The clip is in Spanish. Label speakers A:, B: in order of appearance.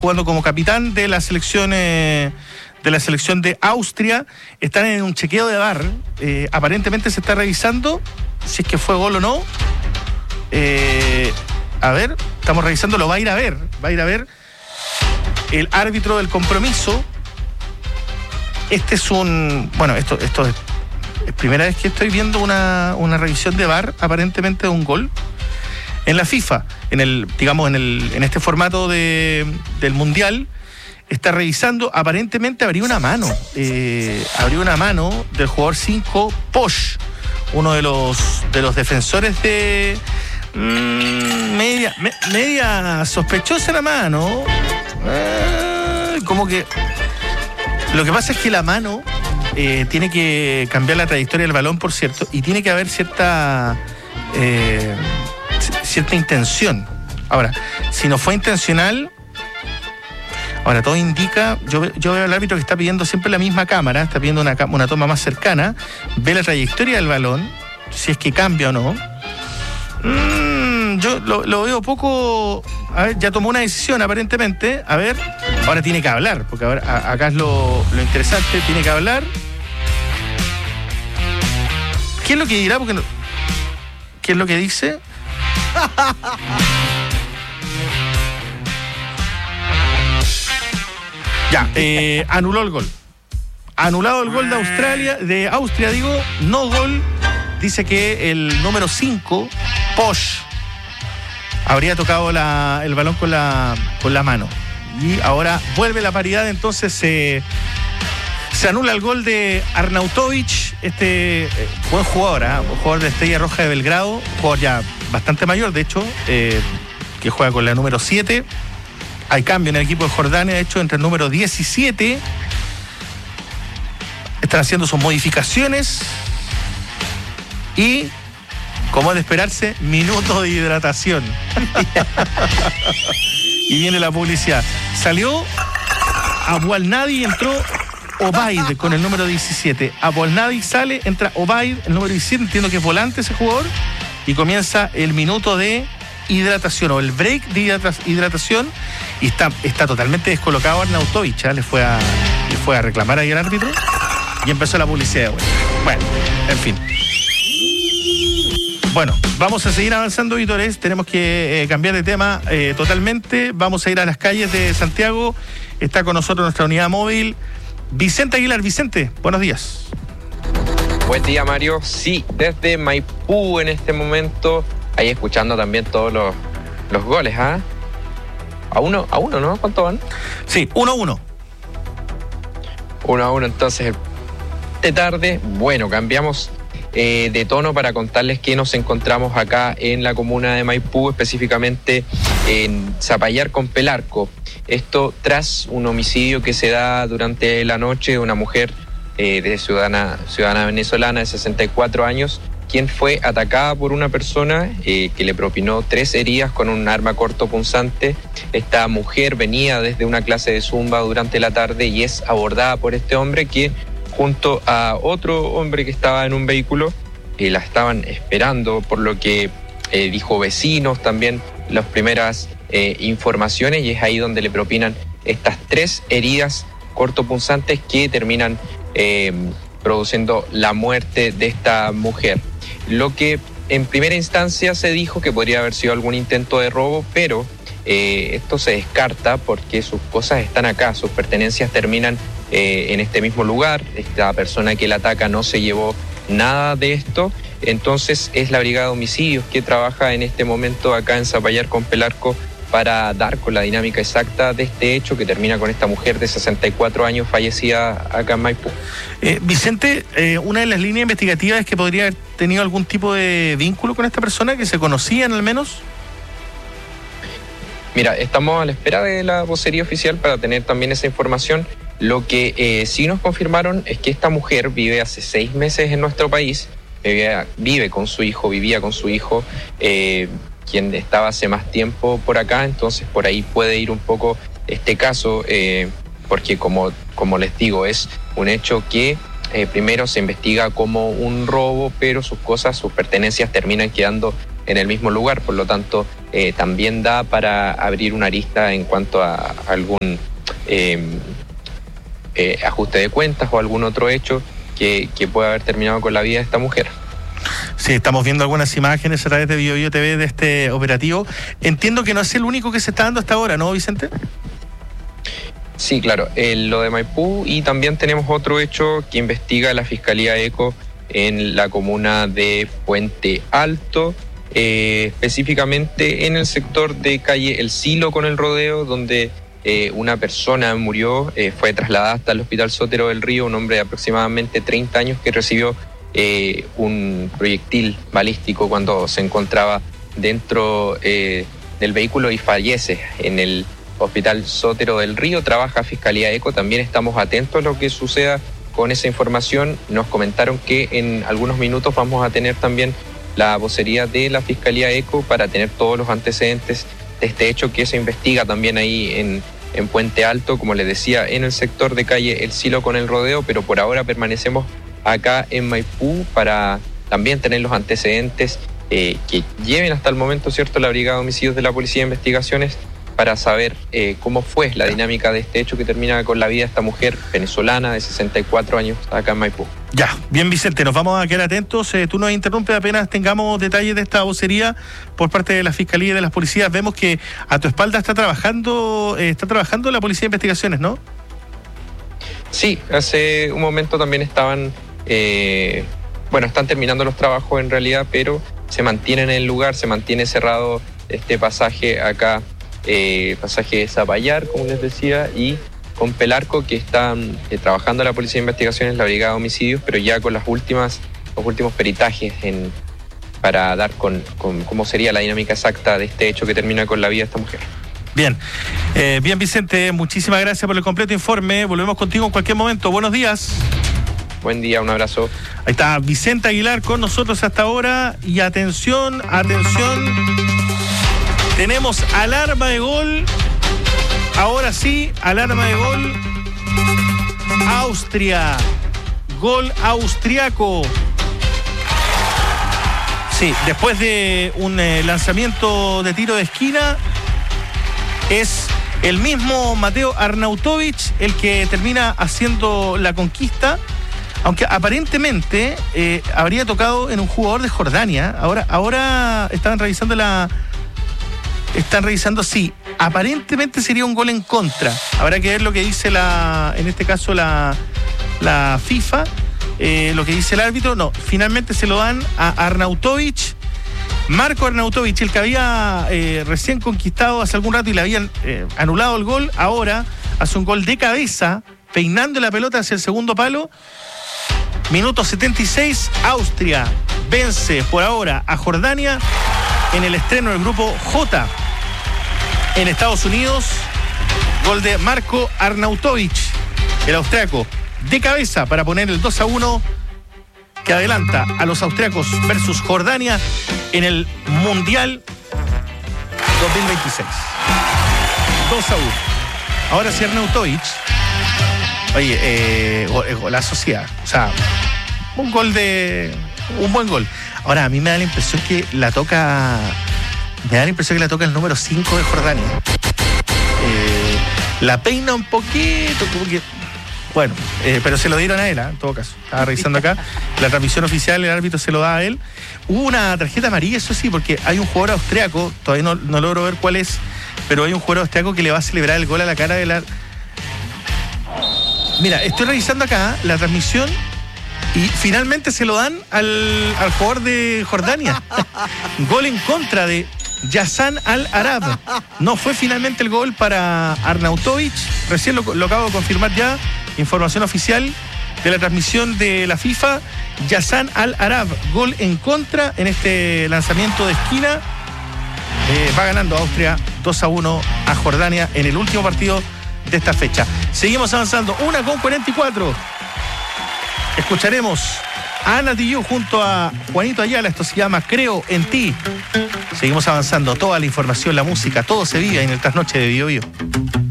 A: jugando como capitán de la selección de Austria. Están en un chequeo de VAR. Aparentemente se está revisando si es que fue gol o no. A ver, estamos revisando, lo va a ir a ver. Va a ir a ver el árbitro del compromiso. Este es esto es primera vez que estoy viendo una revisión de VAR, aparentemente de un gol. En la FIFA, en este formato del Mundial, está revisando, aparentemente habría una mano del jugador 5, Posch, uno de los defensores de media sospechosa la mano. Como que lo que pasa es que la mano tiene que cambiar la trayectoria del balón, por cierto, y tiene que haber cierta intención. Ahora, si no fue intencional, ahora todo indica, yo veo al árbitro que está pidiendo siempre la misma cámara, está pidiendo una toma más cercana, ve la trayectoria del balón, si es que cambia o no. Yo lo veo poco. A ver, ya tomó una decisión aparentemente. A ver, ahora tiene que hablar, porque ahora, acá es lo interesante, tiene que hablar. ¿Qué es lo que dirá? Porque no, ¿qué es lo que dice? Ya, anuló el gol. Anulado el gol de Austria, no gol. Dice que el número 5, Posch, habría tocado el balón con la mano. Y ahora vuelve la paridad, entonces se anula el gol de Arnautovic, buen jugador, un jugador de Estrella Roja de Belgrado, jugador ya bastante mayor, de hecho, que juega con la número 7. Hay cambio en el equipo de Jordania, de hecho, entre el número 17. Están haciendo sus modificaciones. Y, como es de esperarse, minutos de hidratación. Y viene la publicidad. Salió Abualnadi y entró Obaid con el número 17. Abualnadi sale, entra Obaid, el número 17. Entiendo que es volante ese jugador. Y comienza el minuto de hidratación o el break de hidratación. Y está totalmente descolocado Arnautovic. Le fue a reclamar ahí al árbitro. Y empezó la publicidad de vuelta. Bueno, en fin. Bueno, vamos a seguir avanzando, Vítores. Tenemos que cambiar de tema totalmente. Vamos a ir a las calles de Santiago. Está con nosotros nuestra unidad móvil, Vicente Aguilar. Vicente, buenos días.
B: Buen día, Mario. Sí, desde Maipú en este momento, ahí escuchando también todos los goles, ¿ah? A uno, ¿no? ¿Cuánto van?
A: Sí, 1-1.
B: 1-1, entonces, de tarde. Bueno, cambiamos de tono para contarles que nos encontramos acá en la comuna de Maipú, específicamente en Zapallar con Pelarco. Esto tras un homicidio que se da durante la noche de una mujer ciudadana venezolana de 64 años, quien fue atacada por una persona que le propinó 3 heridas con un arma cortopunzante. Esta mujer venía desde una clase de zumba durante la tarde y es abordada por este hombre que, junto a otro hombre que estaba en un vehículo, la estaban esperando, por lo que dijo vecinos también las primeras informaciones, y es ahí donde le propinan estas 3 heridas cortopunzantes que terminan produciendo la muerte de esta mujer. Lo que en primera instancia se dijo que podría haber sido algún intento de robo, pero esto se descarta porque sus cosas están acá, sus pertenencias terminan en este mismo lugar. Esta persona que la ataca no se llevó nada de esto, entonces es la Brigada de Homicidios que trabaja en este momento acá en Zapallar con Pelarco para dar con la dinámica exacta de este hecho que termina con esta mujer de 64 años fallecida acá en Maipú.
A: Vicente, una de las líneas investigativas es que podría haber tenido algún tipo de vínculo con esta persona, que se conocían al menos.
B: Mira, estamos a la espera de la vocería oficial para tener también esa información. Lo que sí nos confirmaron es que esta mujer vive hace 6 meses en nuestro país, vivía con su hijo, quien estaba hace más tiempo por acá, entonces por ahí puede ir un poco este caso, porque como les digo, es un hecho que primero se investiga como un robo, pero sus pertenencias terminan quedando en el mismo lugar, por lo tanto también da para abrir una arista en cuanto a algún ajuste de cuentas o algún otro hecho que pueda haber terminado con la vida de esta mujer.
A: Sí, estamos viendo algunas imágenes a través de BioBio TV de este operativo. Entiendo que no es el único que se está dando hasta ahora, ¿no, Vicente?
B: Sí, claro, lo de Maipú, y también tenemos otro hecho que investiga la Fiscalía ECO en la comuna de Puente Alto, específicamente en el sector de calle El Silo con el Rodeo, donde una persona murió, fue trasladada hasta el Hospital Sotero del Río, un hombre de aproximadamente 30 años que recibió un proyectil balístico cuando se encontraba dentro del vehículo y fallece en el Hospital Sotero del Río. Trabaja Fiscalía ECO, también estamos atentos a lo que suceda con esa información. Nos comentaron que en algunos minutos vamos a tener también la vocería de la Fiscalía ECO para tener todos los antecedentes de este hecho que se investiga también ahí en Puente Alto, como les decía, en el sector de calle El Silo con el Rodeo, pero por ahora permanecemos acá en Maipú para también tener los antecedentes que lleven hasta el momento, ¿cierto?, la Brigada de Homicidios de la Policía de Investigaciones, para saber cómo fue la dinámica de este hecho que termina con la vida de esta mujer venezolana de 64 años acá en Maipú. Ya,
A: bien, Vicente, nos vamos a quedar atentos. Tú nos interrumpes apenas tengamos detalles de esta vocería por parte de la Fiscalía y de las policías. Vemos que a tu espalda está trabajando la Policía de Investigaciones, ¿no?
B: Sí, hace un momento también estaban, están terminando los trabajos en realidad, pero se mantiene en el lugar, se mantiene cerrado este pasaje acá, pasaje de Zapallar, como les decía, y con Pelarco, que están trabajando la Policía de Investigaciones, la Brigada de Homicidios, pero ya con los últimos peritajes para dar con cómo sería la dinámica exacta de este hecho que termina con la vida de esta mujer.
A: Bien, bien, Vicente, muchísimas gracias por el completo informe. Volvemos contigo en cualquier momento. Buenos días.
B: Buen día, un abrazo.
A: Ahí está Vicente Aguilar con nosotros hasta ahora. Y atención, tenemos alarma de gol. Ahora sí, alarma de gol. Austria. Gol austriaco. Sí, después de un lanzamiento de tiro de esquina, es el mismo Mateo Arnautovic el que termina haciendo la conquista, aunque aparentemente habría tocado en un jugador de Jordania. Ahora están revisando, sí, aparentemente sería un gol en contra. Habrá que ver lo que dice en este caso la FIFA, lo que dice el árbitro. No, finalmente se lo dan a Arnautovic. Marco Arnautovic, el que había recién conquistado hace algún rato y le habían anulado el gol, ahora hace un gol de cabeza, peinando la pelota hacia el segundo palo. Minuto 76, Austria vence por ahora a Jordania en el estreno del grupo J en Estados Unidos. Gol de Marco Arnautovic, el austriaco, de cabeza para poner el 2-1 que adelanta a los austriacos versus Jordania en el Mundial 2026. 2-1. Ahora sí, Arnautovic. Oye, la sociedad. O sea, un buen gol. Ahora, a mí me da la impresión que la toca el número 5 de Jordania. La peina un poquito, como que... Bueno, pero se lo dieron a él, en todo caso. Estaba revisando acá. La transmisión oficial, el árbitro se lo da a él. Hubo una tarjeta amarilla, eso sí, porque hay un jugador austriaco, todavía no logro ver cuál es, pero hay un jugador austriaco que le va a celebrar el gol a la cara de la... Mira, estoy revisando acá la transmisión y finalmente se lo dan al jugador de Jordania. Gol en contra de Yassan Al-Arab. No fue finalmente el gol para Arnautovic. Recién lo acabo de confirmar ya. Información oficial de la transmisión de la FIFA. Yassan Al-Arab, gol en contra en este lanzamiento de esquina. Va ganando Austria 2-1 a Jordania en el último partido de esta fecha. Seguimos avanzando, 1:44. Escucharemos a Ana Tijoux junto a Juanito Ayala. Esto se llama Creo en Ti. Seguimos avanzando, toda la información, la música, todo se vive en el trasnoche de BioBio.